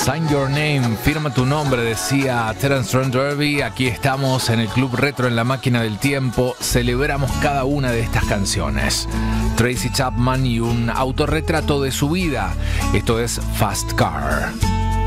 Sign Your Name, firma tu nombre, decía Terence Trent D'Arby. Aquí estamos en el Club Retro en la Máquina del Tiempo. Celebramos cada una de estas canciones. Tracy Chapman y un autorretrato de su vida. Esto es Fast Car.